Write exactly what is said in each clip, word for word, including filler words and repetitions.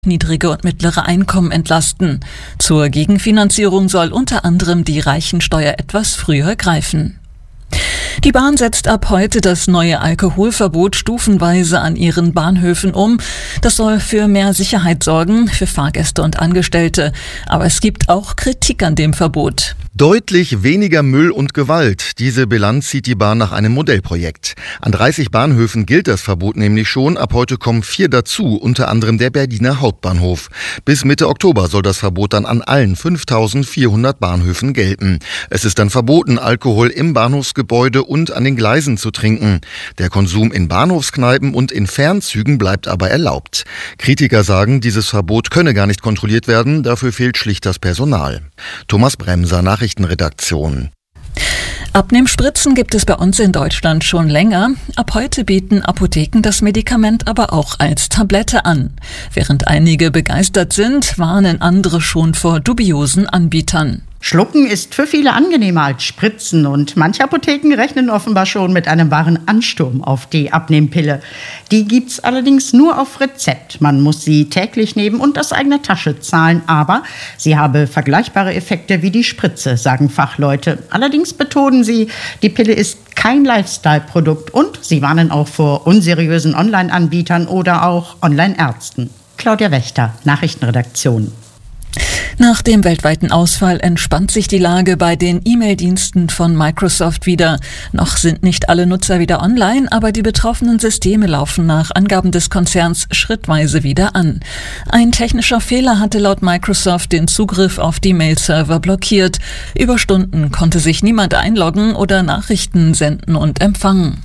niedrige und mittlere Einkommen entlasten. Zur Gegenfinanzierung soll unter anderem die Reichensteuer etwas früher greifen. Die Bahn setzt ab heute das neue Alkoholverbot stufenweise an ihren Bahnhöfen um. Das soll für mehr Sicherheit sorgen, für Fahrgäste und Angestellte. Aber es gibt auch Kritik an dem Verbot. Deutlich weniger Müll und Gewalt. Diese Bilanz zieht die Bahn nach einem Modellprojekt. An dreißig Bahnhöfen gilt das Verbot nämlich schon. Ab heute kommen vier dazu, unter anderem der Berliner Hauptbahnhof. Bis Mitte Oktober soll das Verbot dann an allen fünftausendvierhundert Bahnhöfen gelten. Es ist dann verboten, Alkohol im Bahnhofsgebäude und an den Gleisen zu trinken. Der Konsum in Bahnhofskneipen und in Fernzügen bleibt aber erlaubt. Kritiker sagen, dieses Verbot könne gar nicht kontrolliert werden, dafür fehlt schlicht das Personal. Thomas Bremser, Nachrichtenredaktion. Abnehmspritzen gibt es bei uns in Deutschland schon länger. Ab heute bieten Apotheken das Medikament aber auch als Tablette an. Während einige begeistert sind, warnen andere schon vor dubiosen Anbietern. Schlucken ist für viele angenehmer als Spritzen und manche Apotheken rechnen offenbar schon mit einem wahren Ansturm auf die Abnehmpille. Die gibt's allerdings nur auf Rezept. Man muss sie täglich nehmen und aus eigener Tasche zahlen, aber sie habe vergleichbare Effekte wie die Spritze, sagen Fachleute. Allerdings betonen sie, die Pille ist kein Lifestyle-Produkt und sie warnen auch vor unseriösen Online-Anbietern oder auch Online-Ärzten. Claudia Wächter, Nachrichtenredaktion. Nach dem weltweiten Ausfall entspannt sich die Lage bei den E-Mail-Diensten von Microsoft wieder. Noch sind nicht alle Nutzer wieder online, aber die betroffenen Systeme laufen nach Angaben des Konzerns schrittweise wieder an. Ein technischer Fehler hatte laut Microsoft den Zugriff auf die Mail-Server blockiert. Über Stunden konnte sich niemand einloggen oder Nachrichten senden und empfangen.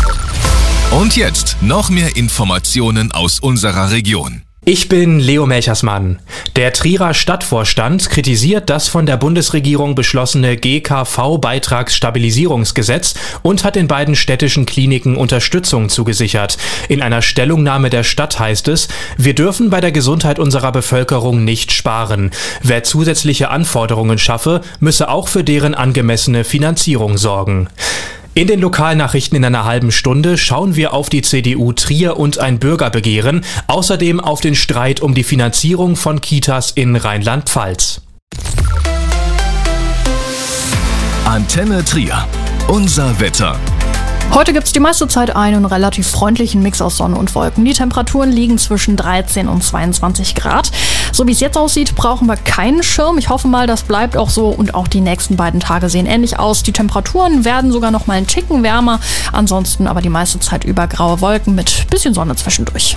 Und jetzt noch mehr Informationen aus unserer Region. Ich bin Leo Melchersmann. Der Trierer Stadtvorstand kritisiert das von der Bundesregierung beschlossene G K V-Beitragsstabilisierungsgesetz und hat den beiden städtischen Kliniken Unterstützung zugesichert. In einer Stellungnahme der Stadt heißt es, wir dürfen bei der Gesundheit unserer Bevölkerung nicht sparen. Wer zusätzliche Anforderungen schaffe, müsse auch für deren angemessene Finanzierung sorgen. In den Lokalnachrichten in einer halben Stunde schauen wir auf die C D U Trier und ein Bürgerbegehren, außerdem auf den Streit um die Finanzierung von Kitas in Rheinland-Pfalz. Antenne Trier. Unser Wetter. Heute gibt es die meiste Zeit einen relativ freundlichen Mix aus Sonne und Wolken. Die Temperaturen liegen zwischen dreizehn und zweiundzwanzig Grad. So wie es jetzt aussieht, brauchen wir keinen Schirm. Ich hoffe mal, das bleibt auch so und auch die nächsten beiden Tage sehen ähnlich aus. Die Temperaturen werden sogar noch mal einen Ticken wärmer. Ansonsten aber die meiste Zeit über graue Wolken mit bisschen Sonne zwischendurch.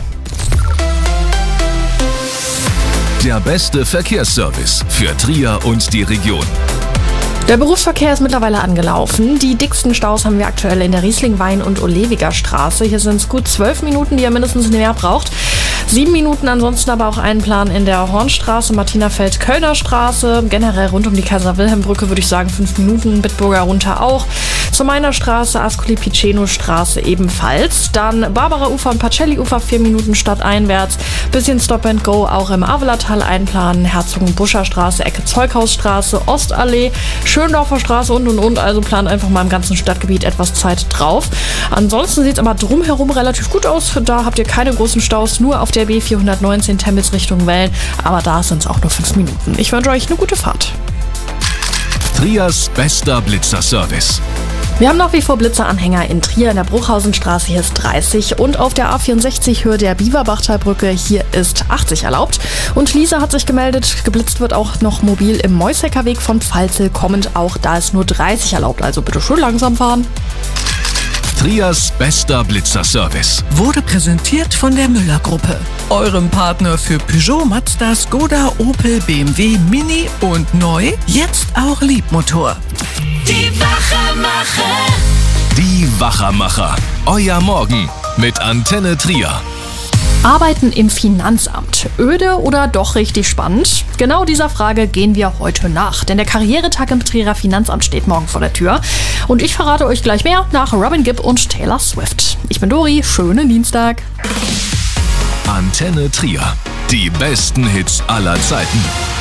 Der beste Verkehrsservice für Trier und die Region. Der Berufsverkehr ist mittlerweile angelaufen. Die dicksten Staus haben wir aktuell in der Riesling-Wein- und Olewiger Straße. Hier sind es gut zwölf Minuten, die ihr mindestens mehr braucht. Sieben Minuten ansonsten aber auch einen Plan in der Hornstraße, Martinafeld-Kölner Straße. Generell rund um die Kaiser-Wilhelm-Brücke würde ich sagen fünf Minuten, Bitburger runter auch. Zur Meiner Straße, Ascoli-Piceno-Straße ebenfalls. Dann Barbara-Ufer und Pacelli-Ufer, vier Minuten stadteinwärts. Bisschen Stop-and-Go auch im Avelatal einplanen. Herzogenbuscher Straße, Ecke Zeughausstraße, Ostallee, Schöndorfer Straße und und und. Also plant einfach mal im ganzen Stadtgebiet etwas Zeit drauf. Ansonsten sieht es aber drumherum relativ gut aus. Da habt ihr keine großen Staus, nur auf der B vierhundertneunzehn Temmitz Richtung Wellen. Aber da sind es auch nur fünf Minuten. Ich wünsche euch eine gute Fahrt. Triers bester Blitzerservice. Wir haben nach wie vor Blitzeranhänger in Trier in der Bruchhausenstraße, hier ist dreißig und auf der A vierundsechzig Höhe der Bieberbachtalbrücke, hier ist achtzig erlaubt. Und Lisa hat sich gemeldet, geblitzt wird auch noch mobil im Moisecker Weg von Pfalzel kommend, auch da ist nur dreißig erlaubt, also bitte schön langsam fahren. Triers bester Blitzerservice wurde präsentiert von der Müller-Gruppe, eurem Partner für Peugeot, Mazda, Skoda, Opel, B M W, Mini und neu, jetzt auch Liebmotor. Die Wachermacher. Die Wachermacher. Euer Morgen mit Antenne Trier. Arbeiten im Finanzamt. Öde oder doch richtig spannend? Genau dieser Frage gehen wir heute nach, denn der Karrieretag im Trierer Finanzamt steht morgen vor der Tür. Und ich verrate euch gleich mehr nach Robin Gibb und Taylor Swift. Ich bin Dori, schönen Dienstag. Antenne Trier. Die besten Hits aller Zeiten.